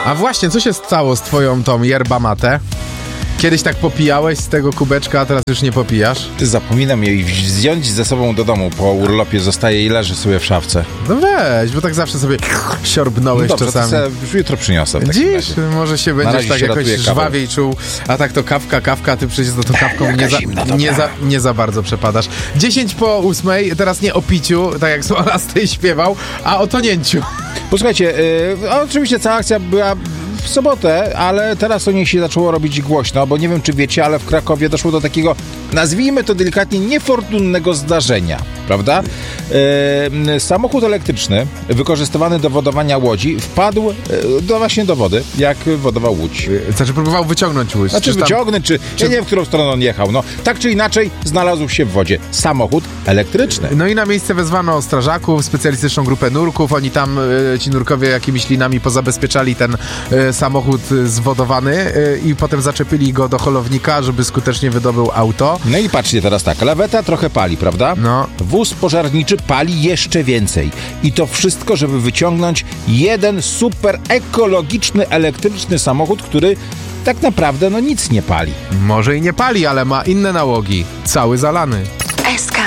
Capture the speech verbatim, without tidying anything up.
A właśnie, co się stało z twoją tą yerba mate? Kiedyś tak popijałeś z tego kubeczka, a teraz już nie popijasz? Ty, zapominam jej wziąć ze sobą do domu. Po urlopie zostaje i leży sobie w szafce. No weź, bo tak zawsze sobie siorbnąłeś No dobrze, czasami. to sobie już jutro przyniosę. w takim Dziś razie. może się Na będziesz razie tak się jakoś ratuje kawą. żwawiej czuł, a tak to kawka, kawka, ty przecież za tą kawką nie za, zimna, dobra. nie, za, nie za bardzo przepadasz. dziesięć po ósmej, teraz nie o piciu, tak jak Solasty śpiewał, a o tonięciu. Posłuchajcie, yy, oczywiście cała akcja była w sobotę, ale teraz o niej się zaczęło robić głośno, bo nie wiem, czy wiecie, ale w Krakowie doszło do takiego, nazwijmy to delikatnie, niefortunnego zdarzenia, prawda? Yy, samochód elektryczny wykorzystywany do wodowania łodzi wpadł yy, do, właśnie do wody, jak wodował łódź. Znaczy próbował wyciągnąć łódź. Znaczy Czyż tam- wyciągnąć, czy... czy- Ja nie wiem, w którą stronę on jechał. No, tak czy inaczej znalazł się w wodzie samochód elektryczny. No i na miejsce wezwano strażaków, specjalistyczną grupę nurków. Oni tam, y, ci nurkowie, jakimiś linami pozabezpieczali ten y, samochód y, zwodowany y, i potem zaczepili go do holownika, żeby skutecznie wydobył auto. No i patrzcie teraz tak, laweta trochę pali, prawda? No. Wóz pożarniczy pali jeszcze więcej. I to wszystko, żeby wyciągnąć jeden super ekologiczny, elektryczny samochód, który tak naprawdę no nic nie pali. Może i nie pali, ale ma inne nałogi. Cały zalany. S K